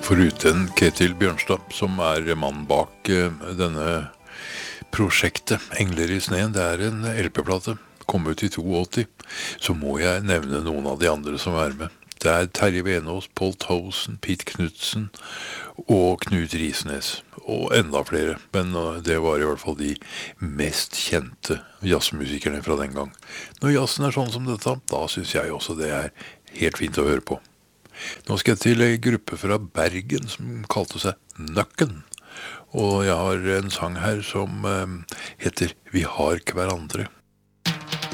Foruten Ketil Bjørnstad, som mannen bak denne prosjektet Engler i sneen, det en LP-plate, kom ut i 82, så må jeg nevne noen av de andre som med. Det Terje Venås, Paul Towson, Pete Knudsen og Knut Risnes, og enda flere, men det var i hvert fall de mest kjente jazzmusikerne fra den gang. Når jazzen sånn som dette, da synes jeg også det helt fint å høre på. Nå skal jeg til en gruppe fra Bergen som kalte seg Nøkken, og jeg har en sang her som heter Vi har hverandre.